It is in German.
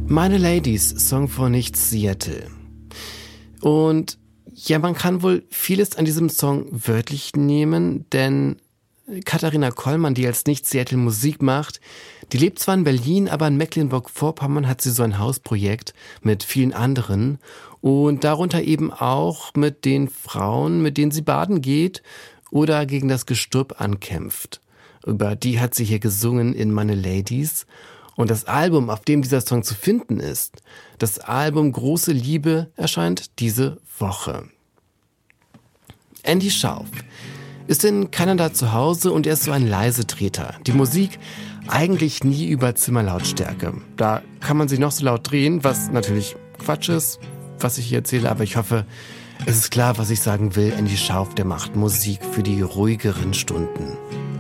Meine Ladies, Song von Nichts Seattle. Und ja, man kann wohl vieles an diesem Song wörtlich nehmen, denn Katharina Kollmann, die als Nichts Seattle Musik macht, die lebt zwar in Berlin, aber in Mecklenburg-Vorpommern hat sie so ein Hausprojekt mit vielen anderen und darunter eben auch mit den Frauen, mit denen sie baden geht oder gegen das Gestrüpp ankämpft. Über die hat sie hier gesungen in Meine Ladies. Und das Album, auf dem dieser Song zu finden ist, das Album Große Liebe, erscheint diese Woche. Andy Schauf ist in Kanada zu Hause und er ist so ein Leisetreter. Die Musik eigentlich nie über Zimmerlautstärke. Da kann man sie noch so laut drehen, was natürlich Quatsch ist, was ich hier erzähle, aber ich hoffe, es ist klar, was ich sagen will. Andy Schauf, der macht Musik für die ruhigeren Stunden.